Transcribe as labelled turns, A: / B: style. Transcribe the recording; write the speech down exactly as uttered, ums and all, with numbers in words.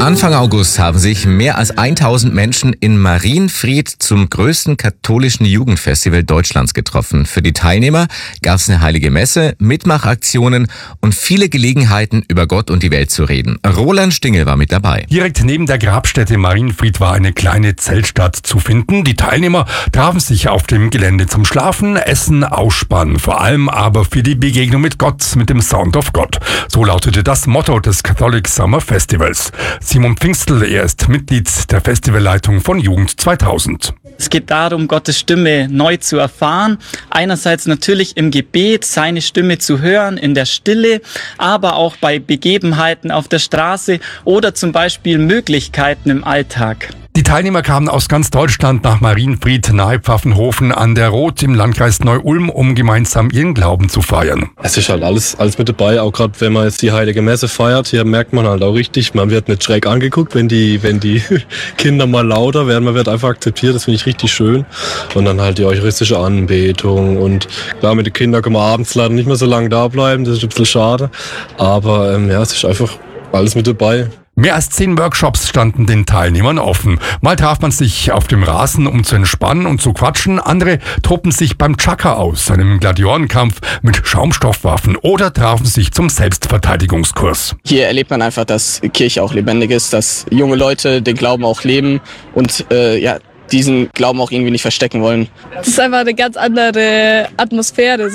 A: Anfang August haben sich mehr als tausend Menschen in Marienfried zum größten katholischen Jugendfestival Deutschlands getroffen. Für die Teilnehmer gab es eine heilige Messe, Mitmachaktionen und viele Gelegenheiten, über Gott und die Welt zu reden. Roland Stingel war mit dabei.
B: Direkt neben der Grabstätte Marienfried war eine kleine Zeltstadt zu finden. Die Teilnehmer trafen sich auf dem Gelände zum Schlafen, Essen, Ausspannen. Vor allem aber für die Begegnung mit Gott, mit dem Sound of God. So lautete das Motto des Catholic Summer Festivals. Simon Pfingstl, er ist Mitglied der Festivalleitung von Jugend zweitausend.
C: Es geht darum, Gottes Stimme neu zu erfahren. Einerseits natürlich im Gebet, seine Stimme zu hören, in der Stille, aber auch bei Begebenheiten auf der Straße oder zum Beispiel Möglichkeiten im Alltag.
B: Die Teilnehmer kamen aus ganz Deutschland nach Marienfried nahe Pfaffenhofen an der Roth im Landkreis Neu-Ulm, um gemeinsam ihren Glauben zu feiern.
D: Es ist halt alles, alles mit dabei, auch gerade wenn man jetzt die Heilige Messe feiert, hier merkt man halt auch richtig, man wird nicht schräg angeguckt, wenn die, wenn die Kinder mal lauter werden, man wird einfach akzeptiert, das finde ich richtig schön. Und dann halt die eucharistische Anbetung und klar, mit den Kindern kann man abends leider nicht mehr so lange da bleiben, das ist ein bisschen schade, aber ähm, ja, es ist einfach alles mit dabei.
B: Mehr als zehn Workshops standen den Teilnehmern offen. Mal traf man sich auf dem Rasen, um zu entspannen und zu quatschen. Andere toben sich beim Chaka aus, einem Gladiatorenkampf mit Schaumstoffwaffen, oder trafen sich zum Selbstverteidigungskurs.
E: Hier erlebt man einfach, dass Kirche auch lebendig ist, dass junge Leute den Glauben auch leben und äh, ja, diesen Glauben auch irgendwie nicht verstecken wollen.
F: Das ist einfach eine ganz andere Atmosphäre.